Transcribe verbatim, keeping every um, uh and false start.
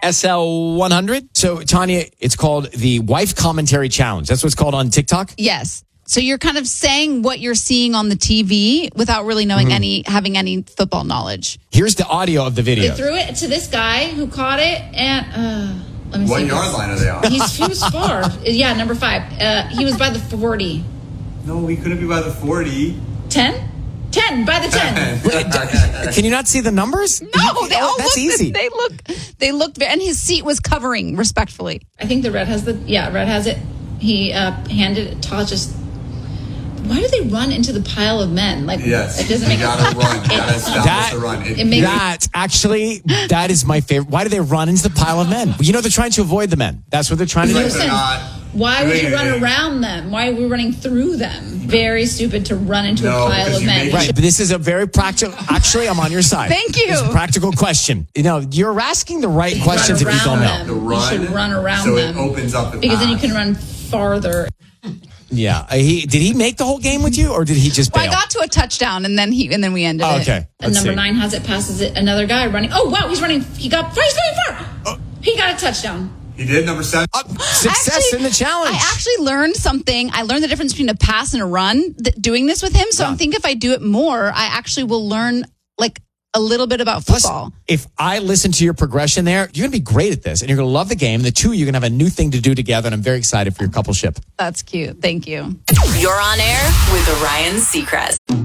S L one hundred. So, Tanya, it's called the Wife Commentary Challenge. That's what's called on TikTok? Yes. So you're kind of saying what you're seeing on the T V without really knowing Mm-hmm. any, having any football knowledge. Here's the audio of the They video. threw it to this guy who caught it, and uh, let me What see. yard line are they on? He's, he was far. Yeah, number five. Uh, he was by the forty. No, we couldn't be by the forty. ten? ten, by the ten. Can you not see the numbers? No, they all That's look, easy. They look, they looked, and his seat was covering respectfully. I think the red has the, yeah, red has it. He uh, handed it, Todd just, why do they run into the pile of men? Like, Yes. it doesn't You make gotta run. You gotta establish That- the run. it makes- That actually, that is my favorite. Why do they run into the pile of men? You know, they're trying to avoid the men. That's what they're trying to Like do. they're not Why would doing you run anything. around them? Why are we running through them? Very stupid to run into No, a pile because of you men. make- Right, but this is a very practical. Actually, I'm on your side. Thank you. It's a practical question. You know, you're asking the right questions if Run you don't around know. them. The You should run, run around so them. it opens up the Because then you path. can run farther. Yeah, Uh, he did he make the whole game with you, or did he just Well, bail? I got to a touchdown, and then he, and then we ended Oh, it. okay, And let's number see. nine has it, passes it. Another guy running. Oh, wow, he's running. He got, he's going far. He got a touchdown. He did number seven. Uh, success Actually, in the challenge. I actually learned something. I learned the difference between a pass and a run th- doing this with him. So Yeah. I think if I do it more, I actually will learn like a little bit about Plus, football. if I listen to your progression there, you're going to be great at this, and you're going to love the game. The two of you are going to have a new thing to do together, and I'm very excited for your coupleship. That's cute. Thank you. You're on air with Ryan Seacrest.